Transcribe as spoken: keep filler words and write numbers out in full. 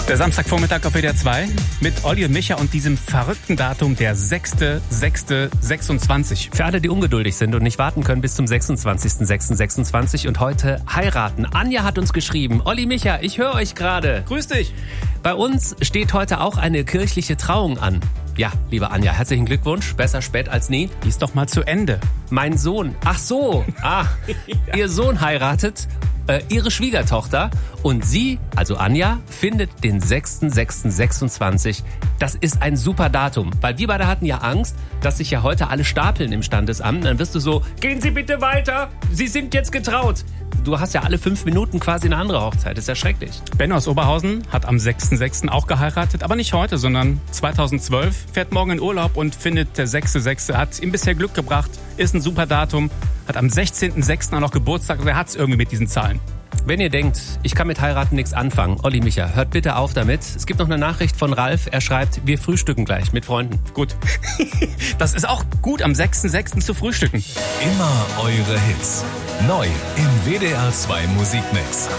Der Samstagvormittag auf W D R zwei mit Olli und Micha und diesem verrückten Datum, der sechster sechster sechsundzwanzig. Für alle, die ungeduldig sind und nicht warten können bis zum sechsundzwanzigster sechster sechsundzwanzig und heute heiraten. Anja hat uns geschrieben, Olli, Micha, ich höre euch gerade. Grüß dich. Bei uns steht heute auch eine kirchliche Trauung an. Ja, liebe Anja, herzlichen Glückwunsch. Besser spät als nie. Die ist doch mal zu Ende. Mein Sohn, ach so, ah, ja. Ihr Sohn heiratet äh, ihre Schwiegertochter und sie, also Anja, findet den sechster sechster sechsundzwanzig. Das ist ein super Datum, weil wir beide hatten ja Angst, dass sich ja heute alle stapeln im Standesamt. Dann wirst du so, gehen Sie bitte weiter, Sie sind jetzt getraut. Du hast ja alle fünf Minuten quasi eine andere Hochzeit. Das ist ja schrecklich. Benno aus Oberhausen hat am sechster sechster auch geheiratet, aber nicht heute, sondern zweitausendzwölf. Fährt morgen in Urlaub und findet der sechster sechster Hat ihm bisher Glück gebracht, ist ein super Datum, hat am sechzehnter sechster auch noch Geburtstag und er hat es irgendwie mit diesen Zahlen. Wenn ihr denkt, ich kann mit heiraten nichts anfangen, Olli, Micha, hört bitte auf damit. Es gibt noch eine Nachricht von Ralf, er schreibt, wir frühstücken gleich mit Freunden. Gut. Das ist auch gut, am sechster sechster zu frühstücken. Immer eure Hits. Neu im W D R zwei Musikmix.